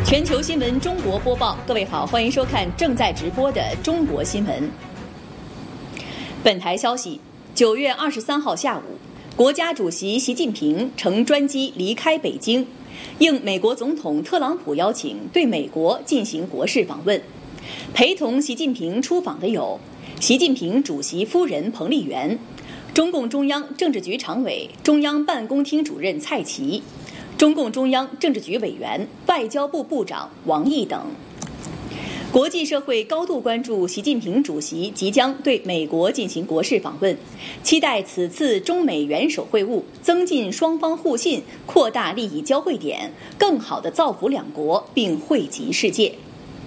全球新闻中国播报，各位好，欢迎收看正在直播的中国新闻。本台消息，9月23号下午，国家主席习近平乘专机离开北京，应美国总统特朗普邀请，对美国进行国事访问。陪同习近平出访的有习近平主席夫人彭丽媛、中共中央政治局常委、中央办公厅主任蔡奇、中共中央政治局委员、外交部部长王毅等。国际社会高度关注习近平主席即将对美国进行国事访问，期待此次中美元首会晤增进双方互信，扩大利益交汇点，更好地造福两国，并惠及世界。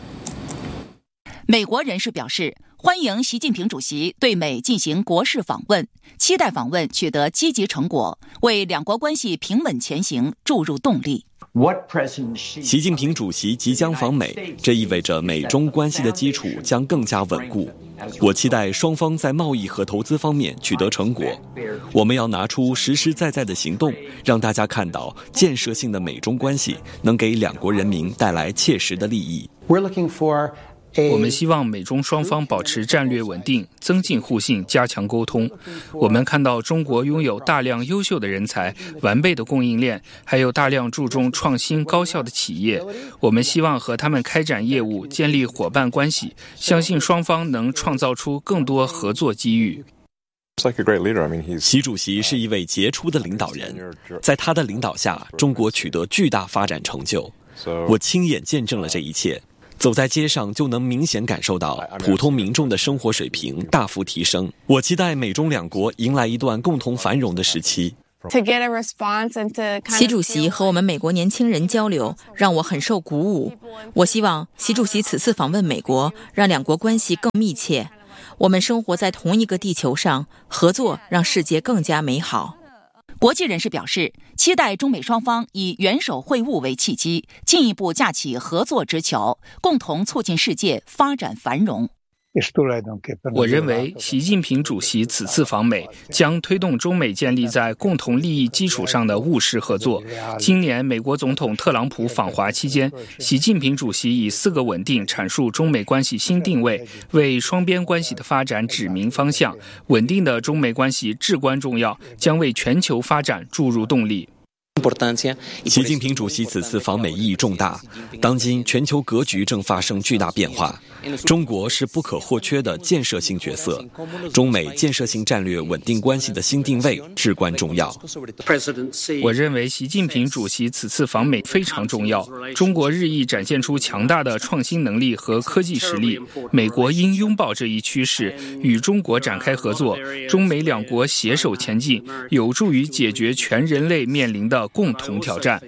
美国人士表示，欢迎习近平主席对美进行国事访问，期待访问取得积极成果，为两国关系平稳前行注入动力。 习近平主席即将访美，这意味着美中关系的基础将更加稳固。我期待双方在贸易和投资方面取得成果。我们要拿出实实在在的行动，让大家看到建设性的美中关系能给两国人民带来切实的利益。 我们希望美中双方保持战略稳定，增进互信，加强沟通。我们看到中国拥有大量优秀的人才、完备的供应链，还有大量注重创新高效的企业。我们希望和他们开展业务，建立伙伴关系，相信双方能创造出更多合作机遇。 习主席是一位杰出的领导人，在他的领导下，中国取得巨大发展成就。我亲眼见证了这一切。走在街上就能明显感受到普通民众的生活水平大幅提升。我期待美中两国迎来一段共同繁荣的时期。 习主席和我们美国年轻人交流，让我很受鼓舞。我希望习主席此次访问美国，让两国关系更密切。我们生活在同一个地球上，合作让世界更加美好。 国际人士表示，期待中美双方以元首会晤为契机，进一步架起合作之桥，共同促进世界发展繁荣。 我认为习近平主席此次访美将推动中美建立在共同利益基础上的务实合作。今年美国总统特朗普访华期间，习近平主席以4个稳定阐述中美关系新定位，为双边关系的发展指明方向。稳定的中美关系至关重要，将为全球发展注入动力。 习近平主席此次访美意义重大，当今全球格局正发生巨大变化，中国是不可或缺的建设性角色，中美建设性战略稳定关系的新定位至关重要。 我认为习近平主席此次访美非常重要，中国日益展现出强大的创新能力和科技实力，美国应拥抱这一趋势，与中国展开合作，中美两国携手前进，有助于解决全人类面临的共同挑战。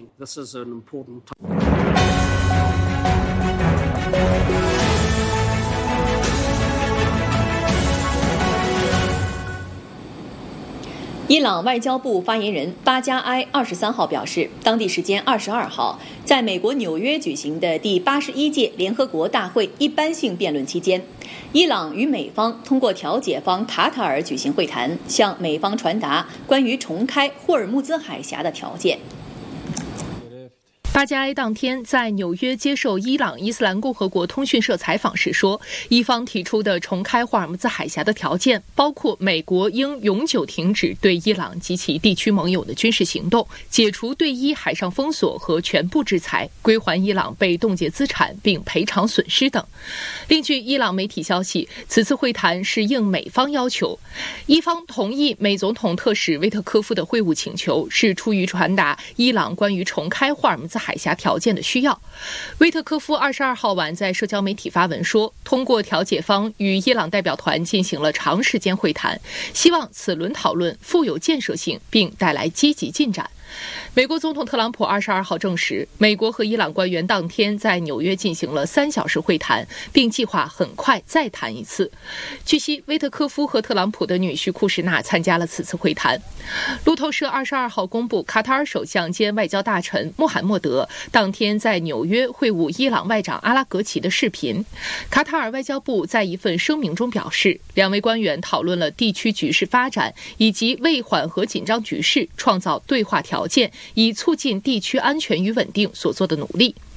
伊朗外交部发言人巴加埃23号表示，当地时间22号，在美国纽约举行的第81届联合国大会一般性辩论期间，伊朗与美方通过调解方卡塔尔举行会谈，向美方传达关于重开霍尔木兹海峡的条件。 巴加埃当天在纽约接受伊朗伊斯兰共和国通讯社采访时说，伊方提出的重开霍尔木兹海峡的条件包括美国应永久停止对伊朗及其地区盟友的军事行动，解除对伊海上封锁和全部制裁，归还伊朗被冻结资产并赔偿损失等。另据伊朗媒体消息，此次会谈是应美方要求，伊方同意美总统特使威特科夫的会晤请求，是出于传达伊朗关于重开霍尔木兹海峡条件的需要。威特科夫22号晚在社交媒体发文说，通过调解方与伊朗代表团进行了长时间会谈，希望此轮讨论富有建设性并带来积极进展。美国总统特朗普22号证实，美国和伊朗官员当天在纽约进行了3小时会谈，并计划很快再谈一次。据悉，威特科夫和特朗普的女婿库什纳参加了此次会谈。路透社22号公布，卡塔尔首相兼外交大臣穆罕默德当天在纽约会晤伊朗外长阿拉格齐的视频。卡塔尔外交部在一份声明中表示，两位官员讨论了地区局势发展以及为缓和紧张局势创造对话条件，以促进地区安全与稳定所做的努力。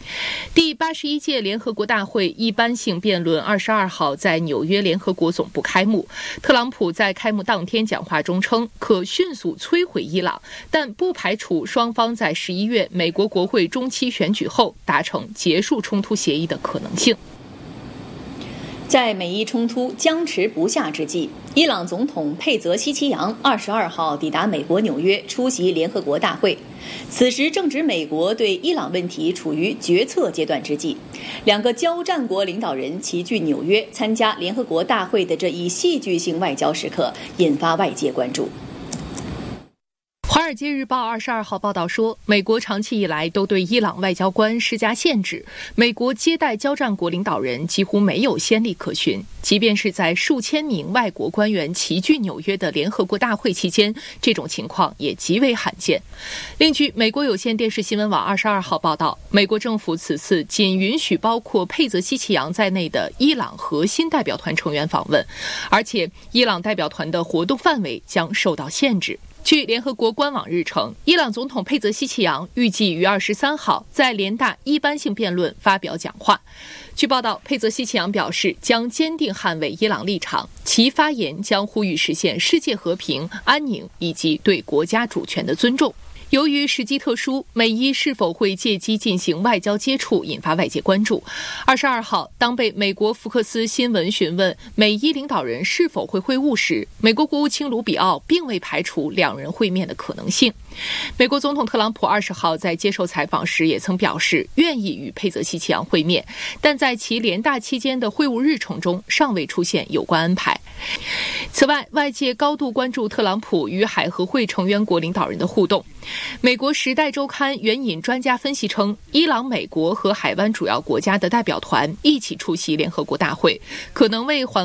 第81届联合国大会一般性辩论22号在纽约联合国总部开幕。特朗普在开幕当天讲话中称，可迅速摧毁伊朗，但不排除双方在11月美国国会中期选举后达成结束冲突协议的可能性。 在美伊冲突僵持不下之际，伊朗总统佩泽希奇扬22号抵达美国纽约出席联合国大会。此时正值美国对伊朗问题处于决策阶段之际，两个交战国领导人齐聚纽约参加联合国大会的这一戏剧性外交时刻，引发外界关注。 《华尔街日报》22号报道说，美国长期以来都对伊朗外交官施加限制，美国接待交战国领导人几乎没有先例可循，即便是在数千名外国官员齐聚纽约的联合国大会期间，这种情况也极为罕见。另据美国有线电视新闻网22号报道，美国政府此次仅允许包括佩泽希奇扬在内的伊朗核心代表团成员访问，而且伊朗代表团的活动范围将受到限制。据联合国官网日程，伊朗总统佩泽希奇扬预计于23号在联大一般性辩论发表讲话。据报道，佩泽希奇扬表示将坚定捍卫伊朗立场，其发言将呼吁实现世界和平、安宁以及对国家主权的尊重。由于时机特殊，美伊是否会借机进行外交接触引发外界关注。22号，当被美国福克斯新闻询问美伊领导人是否会会晤时，美国国务卿卢比奥并未排除两人会面的可能性。美国总统特朗普20号在接受采访时也曾表示愿意与佩泽希奇扬会面，但在其联大期间的会晤日程中尚未出现有关安排。此外，外界高度关注特朗普与海合会成员国领导人的互动。美国《时代周刊》援引专家分析称，伊朗、美国和海湾主要国家的代表团一起出席联合国大会，可能为缓